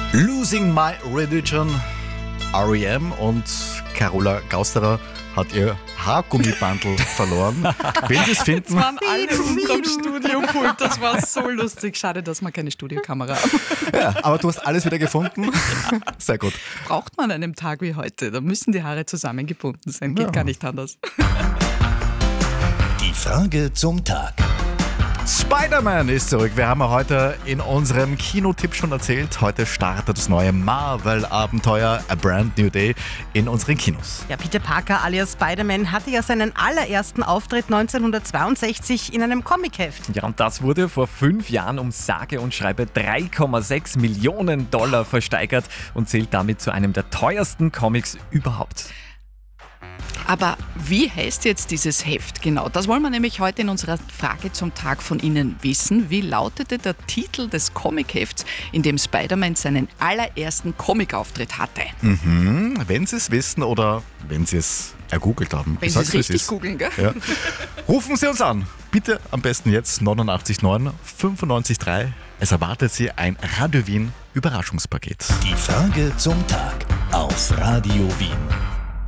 Losing My Religion, R.E.M. und Carola Gausterer hat ihr Haargummibandel verloren. Wenn Sie es finden... Jetzt waren alle unterm Studiopult, das war so lustig. Schade, dass wir keine Studiokamera haben. Ja, aber du hast alles wieder gefunden. Sehr gut. Braucht man an einem Tag wie heute, da müssen die Haare zusammengebunden sein, geht gar nicht anders. Die Frage zum Tag. Spider-Man ist zurück. Wir haben ja heute in unserem Kinotipp schon erzählt. Heute startet das neue Marvel-Abenteuer A Brand New Day in unseren Kinos. Ja, Peter Parker alias Spider-Man hatte ja seinen allerersten Auftritt 1962 in einem Comicheft. Ja, und das wurde vor 5 Jahren um sage und schreibe $3,6 Millionen versteigert und zählt damit zu einem der teuersten Comics überhaupt. Aber wie heißt jetzt dieses Heft genau? Das wollen wir nämlich heute in unserer Frage zum Tag von Ihnen wissen. Wie lautete der Titel des Comichefts, in dem Spider-Man seinen allerersten Comic-Auftritt hatte? Wenn Sie es wissen oder wenn Sie es ergoogelt haben. Wenn Ich Sie sag's, es wie richtig ist. googeln, gell? Ja. Rufen Sie uns an. Bitte am besten jetzt 89,9 95,3. Es erwartet Sie ein Radio Wien Überraschungspaket. Die Frage zum Tag auf Radio Wien.